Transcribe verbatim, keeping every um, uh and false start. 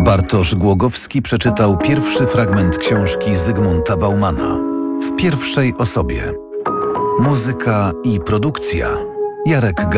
Bartosz Głogowski przeczytał pierwszy fragment książki Zygmunta Baumana w pierwszej osobie. Muzyka i produkcja Jarek Gawron.